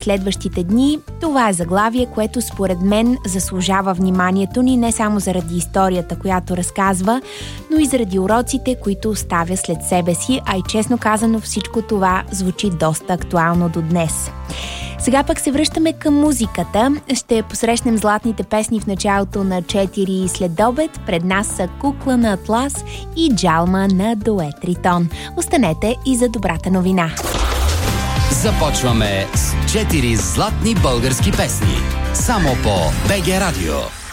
следващите дни. Това е заглавие, което според мен заслужава вниманието ни не само заради историята, която разказва, но и заради уроците, които оставя след себе си, а и честно казано всичко това звучи доста актуално до днес. Сега пък се връщаме към музиката. Ще посрещнем златните песни в началото на 4 следобед. Пред нас са Кукла на Атлас и Джалма на дует Ритон. Останете и за добрата новина. Започваме с 4 златни български песни. Само по БГ Радио.